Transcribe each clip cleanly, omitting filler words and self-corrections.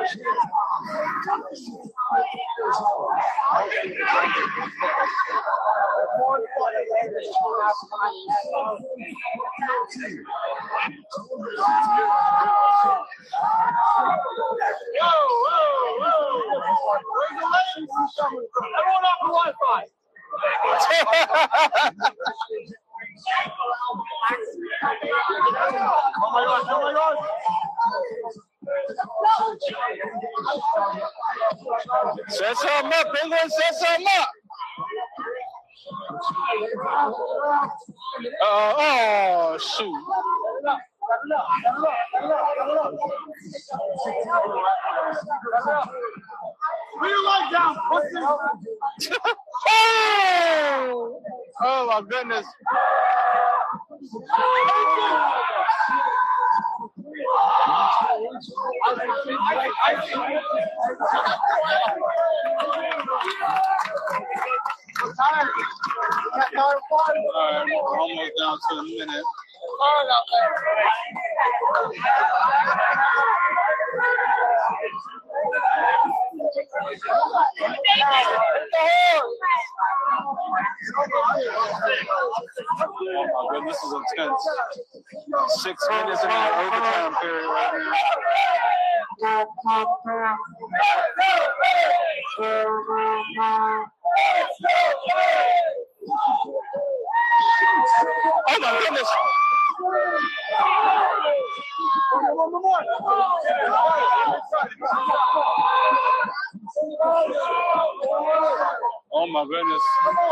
Everyone off the Wi-Fi. Oh my gosh, oh my gosh. Set something up, Penguin, set something up. Oh, shoot. Put your leg down. Oh my goodness. Alright, almost down to a minute. Oh my goodness, this is intense. 6 minutes in our overtime period right now. Oh my goodness. Oh my goodness.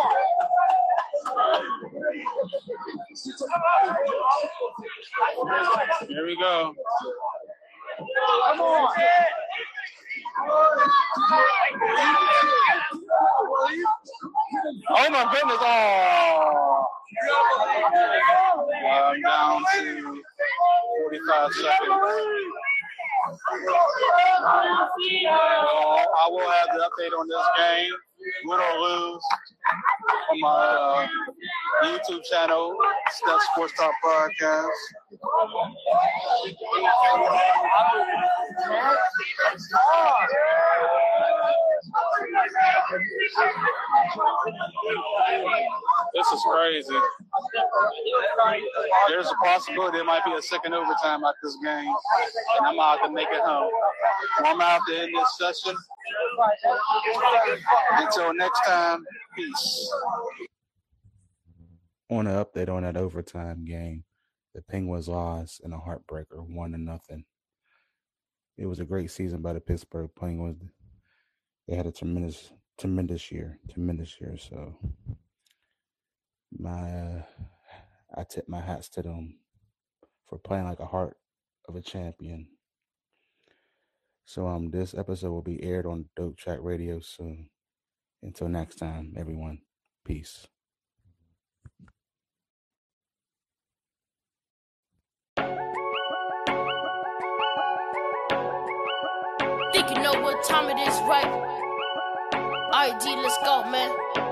Here we go. Come on. Oh my goodness. Oh. I'm down to 45 seconds. I will have the update on this game, win or lose, on my YouTube channel, Steph Sports Talk Podcast. This is crazy. There's a possibility there might be a second overtime at this game, and I'm out to make it home. Well, I'm out to end this session. Until next time, peace. On an update on that overtime game, the Penguins lost in a heartbreaker, 1-0. It was a great season by the Pittsburgh Penguins. They had a tremendous year. So I tip my hats to them for playing like a heart of a champion. So this episode will be aired on Dope Track Radio soon. Until next time, everyone, peace. Think you know what time it is, right? ID, let's go, man.